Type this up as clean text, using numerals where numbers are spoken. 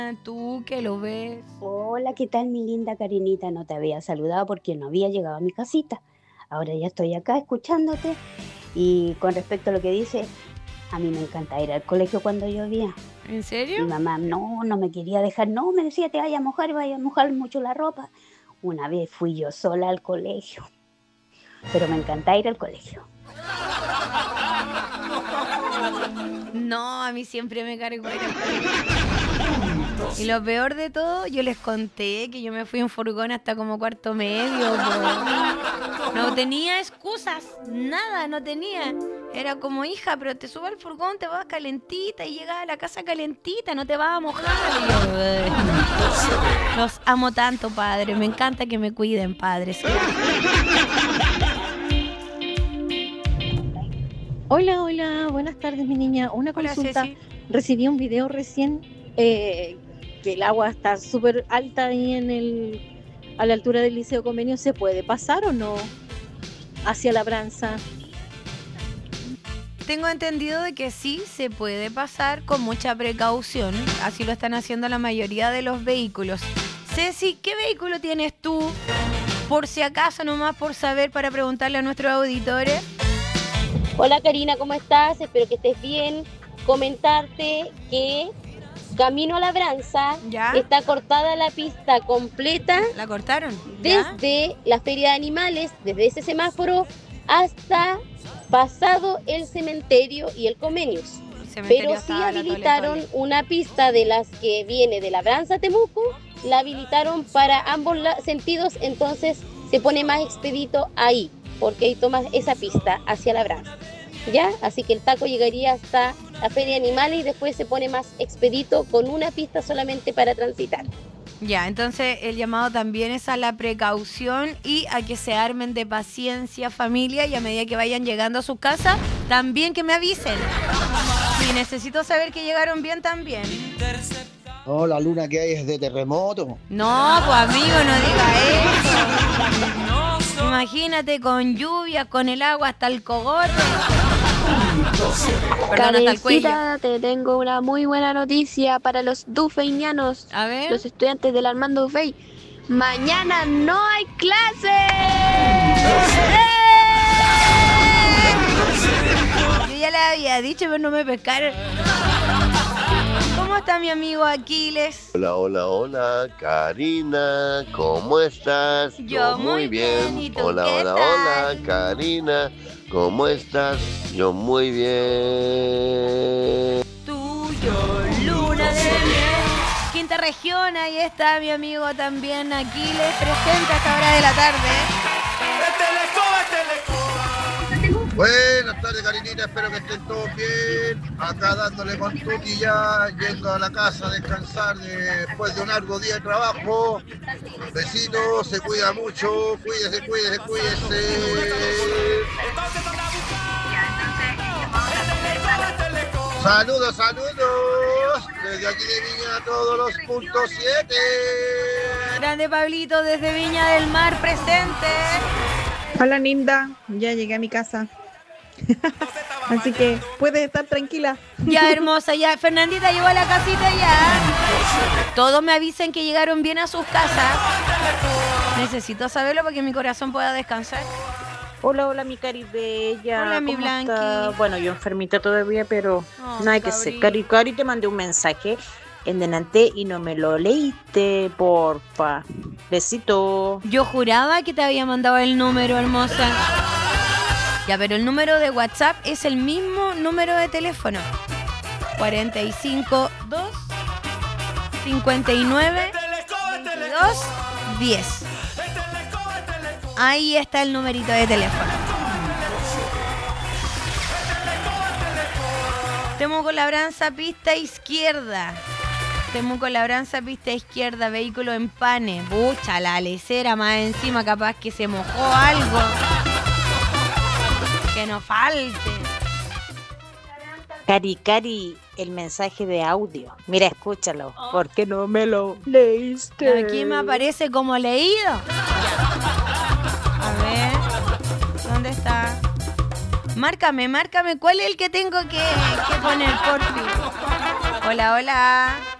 Tú que lo ves. Hola, ¿qué tal mi linda Karinita? No te había saludado porque no había llegado a mi casita. Ahora ya estoy acá escuchándote y con respecto a lo que dice, a mí me encanta ir al colegio cuando llovía. ¿En Mi serio? mamá no me quería dejar, no, me decía te vaya a mojar mucho la ropa. Una vez fui yo sola al colegio, pero me encanta ir al colegio. No, a mí siempre me cargó ir al colegio. Y lo peor de todo, yo les conté que yo me fui en furgón hasta como cuarto medio. No tenía excusas, nada, no tenía. Era como, hija, pero te subo al furgón, te vas calentita y llegas a la casa calentita, no te vas a mojar. Y yo, los amo tanto, padre, me encanta que me cuiden, padres. Hola, buenas tardes, mi niña. Una Hola, consulta. Ceci. Recibí un video recién que el agua está súper alta ahí a la altura del Liceo Convenio. ¿Se puede pasar o no hacia Labranza? Tengo entendido de que sí se puede pasar con mucha precaución. Así lo están haciendo la mayoría de los vehículos. Ceci, ¿qué vehículo tienes tú? Por si acaso, nomás por saber, para preguntarle a nuestros auditores. Hola Karina, ¿cómo estás? Espero que estés bien. Comentarte que camino a Labranza ¿Ya? está cortada la pista completa ¿La cortaron? ¿Ya? desde la Feria de Animales, desde ese semáforo hasta pasado el cementerio y el Comenius. El cementerio Pero sí estaba la habilitaron tole. una pista de las que viene de Labranza a Temuco, la habilitaron para ambos sentidos, entonces se pone más expedito ahí, porque ahí tomas esa pista hacia Labranza. ¿Ya? Así que el taco llegaría hasta la Feria de Animales y después se pone más expedito con una pista solamente para transitar. Ya, entonces el llamado también es a la precaución y a que se armen de paciencia, familia, y a medida que vayan llegando a su casa, también que me avisen. Y necesito saber que llegaron bien también. No, la luna que hay es de terremoto. No, pues amigo, no diga eso. Imagínate con lluvia, con el agua hasta el cogote. Perdón, hasta el cuello. Karencita, te tengo una muy buena noticia para los dufeñanos, A ver. los estudiantes del Armando Dufey. Mañana no hay clase. Yo ya le había dicho, pero no me pescaron. ¿Cómo está mi amigo Aquiles? Hola, Karina, ¿cómo estás? Yo muy bien, ¿y tú Hola, qué hola, tal? Karina, ¿cómo estás? Yo muy bien. Tuyo, luna de miel. Quinta región, ahí está mi amigo también Aquiles, presente a esta hora de la tarde. Buenas tardes, Karinita, espero que estén todos bien. Acá dándole con Tuki ya, yendo a la casa a descansar después de un largo día de trabajo. Vecinos, se cuida mucho, cuídese. Saludos, desde aquí de Viña a todos los puntos 7. Grande Pablito desde Viña del Mar, presente. Hola Ninda, ya llegué a mi casa. Así que puedes estar tranquila. Ya, hermosa, ya. Fernandita llegó a la casita ya. Todos me avisen que llegaron bien a sus casas. Necesito saberlo para que mi corazón pueda descansar. Hola, mi Cari bella. Hola, mi ¿Cómo Blanqui. está? Bueno, yo enfermita todavía, pero Oh, no hay que ser. cabrito. Cari, te mandé un mensaje en delante y no me lo leíste, porfa. Besito. Yo juraba que te había mandado el número, hermosa. Ya, pero el número de WhatsApp es el mismo número de teléfono. 45 2 59 22 10. Ahí está el numerito de teléfono. Temuco Labranza, pista izquierda. Temuco Labranza, pista izquierda, vehículo en pane. Pucha, la lecera más encima, capaz que se mojó algo. Que no falte. Cari, el mensaje de audio. Mira, escúchalo. ¿Por qué no me lo leíste? Aquí me aparece como leído. A ver, ¿dónde está? Márcame, ¿cuál es el que tengo que poner, por fin? Hola.